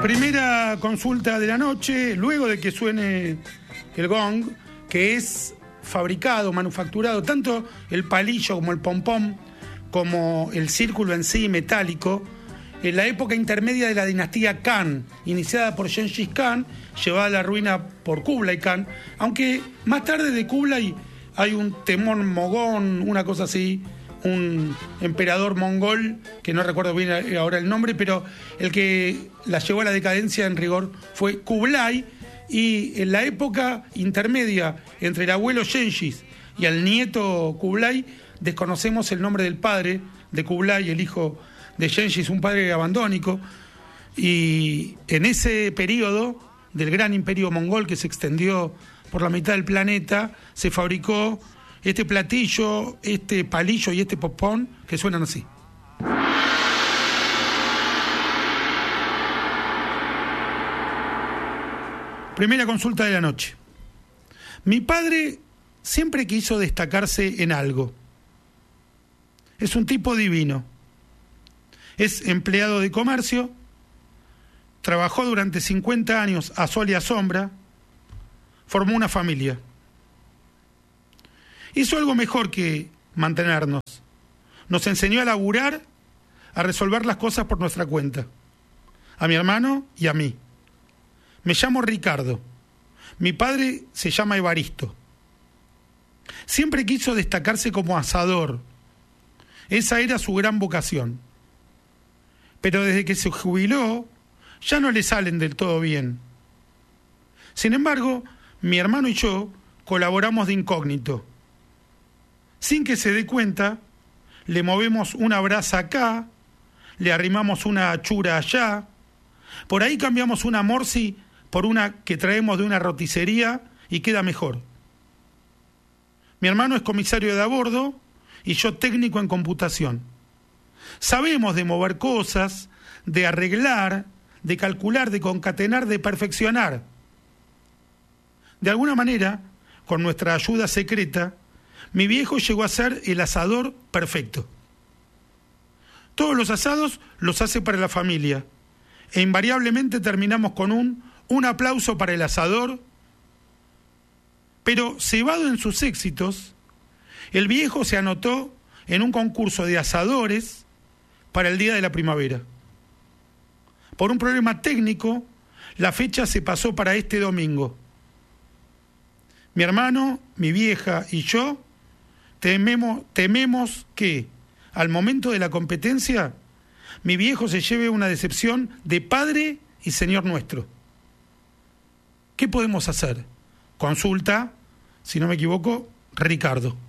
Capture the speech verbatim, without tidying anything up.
Primera consulta de la noche, luego de que suene el gong, que es fabricado, manufacturado, tanto el palillo como el pompón, como el círculo en sí metálico, en la época intermedia de la dinastía Khan, iniciada por Genghis Khan, llevada a la ruina por Kublai Khan, aunque más tarde de Kublai hay un Temón Mogón, una cosa así, un emperador mongol, que no recuerdo bien ahora el nombre, pero el que la llevó a la decadencia en rigor fue Kublai, y en la época intermedia entre el abuelo Genghis y el nieto Kublai, desconocemos el nombre del padre de Kublai, el hijo de Genghis, un padre abandónico, y en ese periodo del gran imperio mongol que se extendió por la mitad del planeta, se fabricó este platillo, este palillo y este popón que suenan así. Primera consulta de la noche. Mi padre siempre quiso destacarse en algo. Es un tipo divino. Es empleado de comercio, trabajó durante cincuenta años a sol y a sombra, formó una familia. Hizo algo mejor que mantenernos. Nos enseñó a laburar, a resolver las cosas por nuestra cuenta. A mi hermano y a mí. Me llamo Ricardo. Mi padre se llama Evaristo. Siempre quiso destacarse como asador. Esa era su gran vocación. Pero desde que se jubiló, ya no le salen del todo bien. Sin embargo, mi hermano y yo colaboramos de incógnito. Sin que se dé cuenta, le movemos una brasa acá, le arrimamos una achura allá, por ahí cambiamos una morsi por una que traemos de una roticería y queda mejor. Mi hermano es comisario de a bordo y yo técnico en computación. Sabemos de mover cosas, de arreglar, de calcular, de concatenar, de perfeccionar. De alguna manera, con nuestra ayuda secreta, mi viejo llegó a ser el asador perfecto. Todos los asados los hace para la familia e invariablemente terminamos con un, un aplauso para el asador. Pero cebado en sus éxitos, el viejo se anotó en un concurso de asadores para el día de la primavera. Por un problema técnico, la fecha se pasó para este domingo. Mi hermano, mi vieja y yo tememos, tememos que, al momento de la competencia, mi viejo se lleve una decepción de padre y señor nuestro. ¿Qué podemos hacer? Consulta, si no me equivoco, Ricardo.